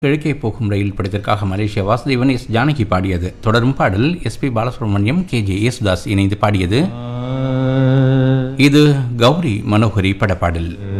கிழக்கே போகும் ரயில் படத்திற்காக மலேசியா வாசுதேவன் எஸ் ஜானகி பாடியது. தொடரும் பாடல் SP பாலசுப்ரமணியம் KJ யேசுதாஸ் இணைந்து பாடியது. இது கௌரி மனோகரி படப்பாடல்.